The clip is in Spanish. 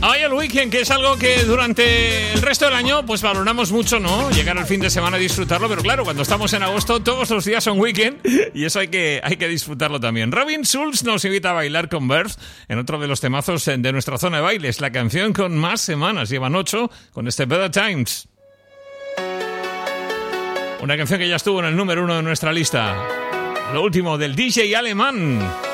Hoy el weekend, que es algo que durante el resto del año pues valoramos mucho, ¿no? Llegar al fin de semana y disfrutarlo, pero claro, cuando estamos en agosto todos los días son weekend y eso hay que disfrutarlo también. Robin Schulz nos invita a bailar con Birth en otro de los temazos de nuestra zona de bailes, la canción con más semanas, llevan 8 con este Better Times. Una canción que ya estuvo en el número 1 de nuestra lista. Lo último del DJ alemán.